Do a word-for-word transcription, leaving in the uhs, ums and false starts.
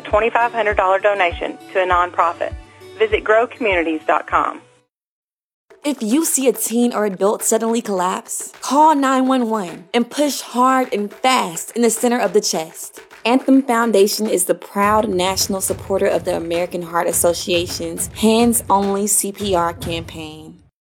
twenty-five hundred dollars donation to a nonprofit. Visit grow communities dot com. If you see a teen or adult suddenly collapse, call nine one one and push hard and fast in the center of the chest. Anthem Foundation is the proud national supporter of the American Heart Association's Hands Only C P R campaign.